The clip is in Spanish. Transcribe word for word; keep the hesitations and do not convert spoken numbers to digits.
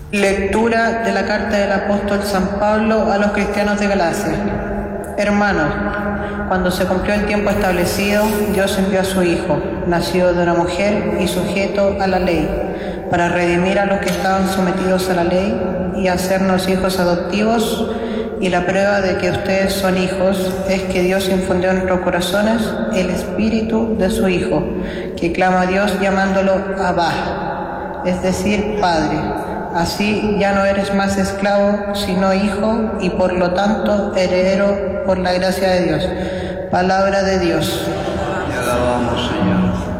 Lectura de la carta del apóstol San Pablo a los cristianos de Galacia. Hermanos, cuando se cumplió el tiempo establecido, Dios envió a su Hijo, nacido de una mujer y sujeto a la ley, para redimir a los que estaban sometidos a la ley y hacernos hijos adoptivos. Y la prueba de que ustedes son hijos es que Dios infundió en nuestros corazones el espíritu de su Hijo, que clama a Dios llamándolo Abba, es decir, Padre. Así ya no eres más esclavo, sino hijo, y por lo tanto heredero por la gracia de Dios. Palabra de Dios. Te alabamos, Señor.